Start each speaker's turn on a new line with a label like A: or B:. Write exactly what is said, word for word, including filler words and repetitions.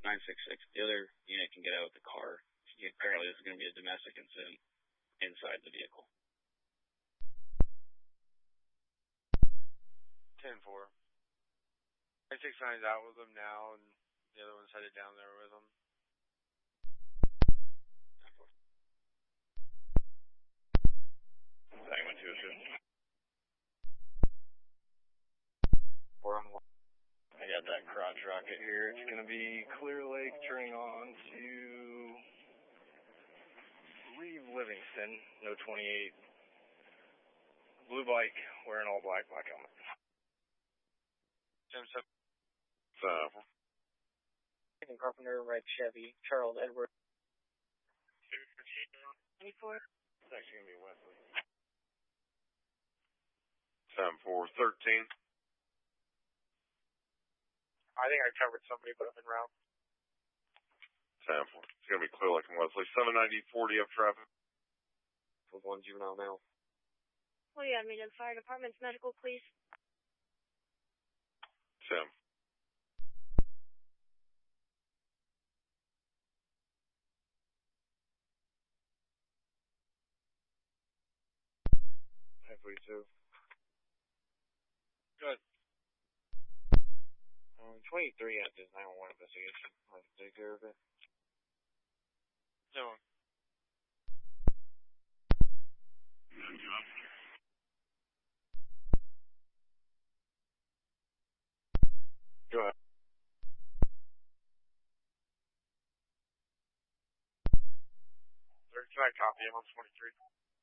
A: nine six six. The other unit can get out of the car. Apparently this is going to be a domestic incident inside the vehicle.
B: ten four. nine six nine is out with them now, and the other one's headed down there with them.
C: Segment two two.
B: Four on one.
C: I got that crotch rocket here. It's going to be Clear Lake turning on to Reeve Livingston, no twenty-eight. Blue bike, wearing all black, black helmet.
B: Jim seven.
C: So.
D: Carpenter, Red Chevy, Charles Edward. twenty-four.
C: It's actually going to be Wesley.
B: seven four thirteen. I think I covered somebody, but I'm in route.
E: ten four. It's going to be Clear Lake and Wesley. seven ninety forty up traffic.
B: With one juvenile male.
F: Oh, yeah, I mean, the fire department's medical, please.
E: Sam.
B: ten forty-two. Good. Um, twenty-three at this nine one one investigation. I can take care of it. No. Go ahead. Can I copy him on twenty-three?